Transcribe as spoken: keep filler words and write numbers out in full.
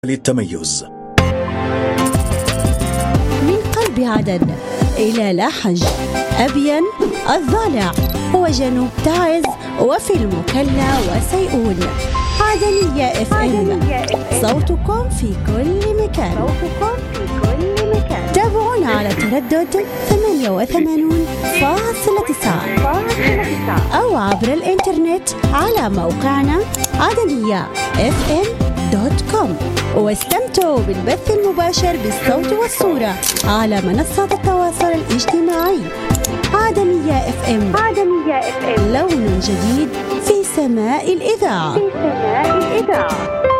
للتميز. من قلب عدن إلى لاحج، أبين، الضالع وجنوب تعز وفي المكلا وسيئون. عدنية اف ام، صوتكم في كل مكان. صوتكم في كل مكان. تابعونا على تردد ثمانية وثمانين فاصلة تسعة أو عبر الإنترنت على موقعنا عدنية اف ام دوت كوم، واستمتعوا بالبث المباشر بالصوت والصورة على منصات التواصل الاجتماعي. عدنية اف ام، عدنية اف ام، لون جديد في سماء الإذاعة. في سماء الإذاعة.